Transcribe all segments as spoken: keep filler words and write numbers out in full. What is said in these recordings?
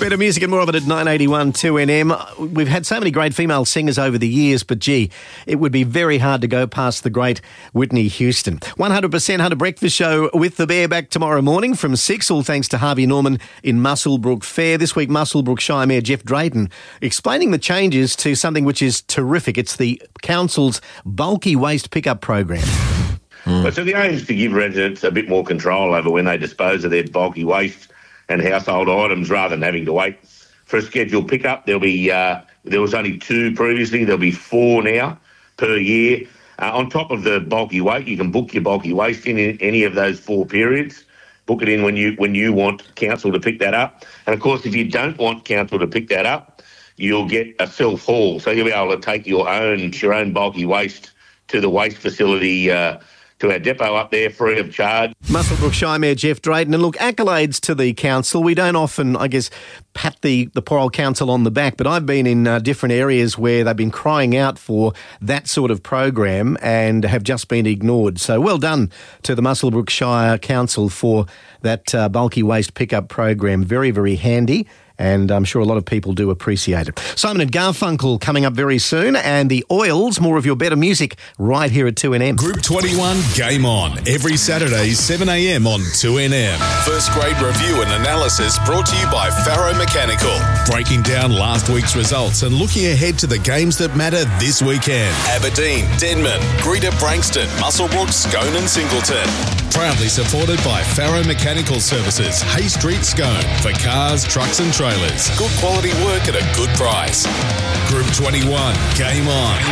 Better music and more of it at nine eighty-one two N M. We've had so many great female singers over the years, but gee, it would be very hard to go past the great Whitney Houston. one hundred percent Hunter Breakfast Show with the Bear back tomorrow morning from six, all thanks to Harvey Norman in Muswellbrook Fair. This week, Muswellbrook Shire Mayor Jeff Drayton explaining the changes to something which is terrific. It's the council's bulky waste pickup program. Mm. So the aim is to give residents a bit more control over when they dispose of their bulky waste and household items rather than having to wait for a scheduled pickup. There'll be uh, there was only two previously. There'll be four now per year. Uh, on top of the bulky waste, you can book your bulky waste in, in any of those four periods. Book it in when you when you want council to pick that up. And of course, if you don't want council to pick that up, you'll get a self-haul. So you'll be able to take your own your own bulky waste to the waste facility, uh, to our depot up there free of charge. Muswellbrook Shire Mayor Jeff Drayton. And look, accolades to the council. We don't often, I guess, pat the, the poor old council on the back, but I've been in uh, different areas where they've been crying out for that sort of program and have just been ignored. So well done to the Muswellbrook Shire Council for that uh, bulky waste pickup program. Very, very handy. And I'm sure a lot of people do appreciate it. Simon and Garfunkel coming up very soon, and the Oils, more of your better music right here at two N M. Group twenty-one Game On, every Saturday, seven a m on two N M. First grade review and analysis brought to you by Farrow Mechanical. Breaking down last week's results and looking ahead to the games that matter this weekend. Aberdeen, Denman, Greater Brankston, Muswellbrook, Scone and Singleton. Proudly supported by Farrow Mechanical Services, Hay Street, Scone, for cars, trucks and trailers. Good quality work at a good price. Group twenty-one, Game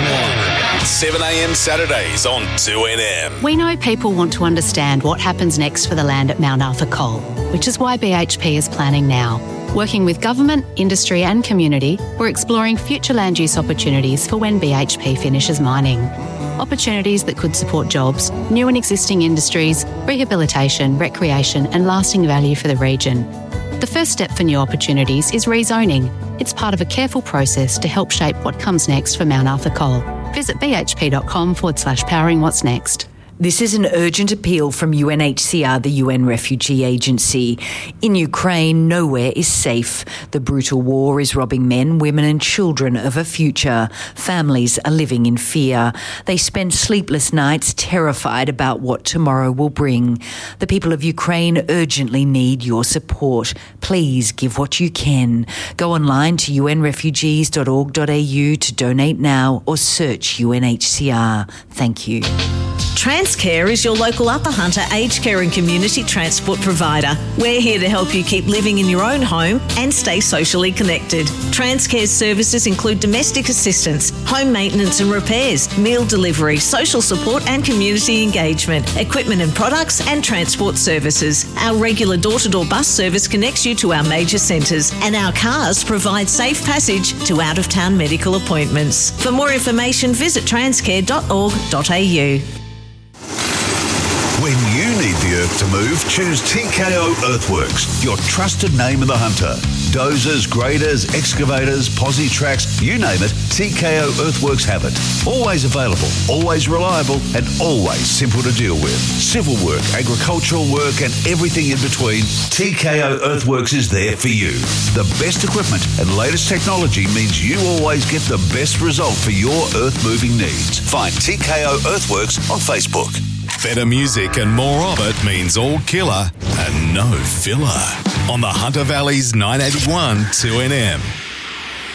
On. seven a m Saturdays on two N M. We know people want to understand what happens next for the land at Mount Arthur Coal, which is why B H P is planning now. Working with government, industry and community, we're exploring future land use opportunities for when B H P finishes mining. Opportunities that could support jobs, new and existing industries, rehabilitation, recreation and lasting value for the region. The first step for new opportunities is rezoning. It's part of a careful process to help shape what comes next for Mount Arthur Coal. Visit bhp.com forward slash powering what's next. This is an urgent appeal from U N H C R, the U N Refugee Agency. In Ukraine, nowhere is safe. The brutal war is robbing men, women and children of a future. Families are living in fear. They spend sleepless nights terrified about what tomorrow will bring. The people of Ukraine urgently need your support. Please give what you can. Go online to u n refugees dot org dot a u to donate now or search U N H C R. Thank you. Transcare is your local Upper Hunter aged care and community transport provider. We're here to help you keep living in your own home and stay socially connected. Transcare's services include domestic assistance, home maintenance and repairs, meal delivery, social support and community engagement, equipment and products and transport services. Our regular door-to-door bus service connects you to our major centres, and our cars provide safe passage to out-of-town medical appointments. For more information, visit transcare dot org dot a u. When you need the earth to move, choose T K O Earthworks, your trusted name in the Hunter. Dozers, graders, excavators, posi tracks, you name it, T K O Earthworks have it. Always available, always reliable, and always simple to deal with. Civil work, agricultural work, and everything in between, T K O Earthworks is there for you. The best equipment and latest technology means you always get the best result for your earth-moving needs. Find T K O Earthworks on Facebook. Better music and more of it means all killer and no filler. On the Hunter Valley's nine eighty-one two N M.